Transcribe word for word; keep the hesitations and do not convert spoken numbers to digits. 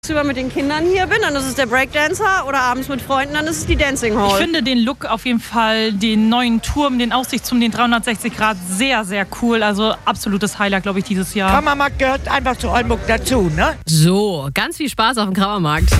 Tagsüber mit den Kindern hier bin, dann ist es der Breakdancer, oder abends mit Freunden, dann ist es die Dancing Hall. Ich finde den Look auf jeden Fall, den neuen Turm, den Aussichtsturm, den dreihundertsechzig Grad sehr, sehr cool. Also absolutes Highlight, glaube ich, dieses Jahr. Kammermarkt gehört einfach zu Oldenburg dazu, ne? So, ganz viel Spaß auf dem Kammermarkt.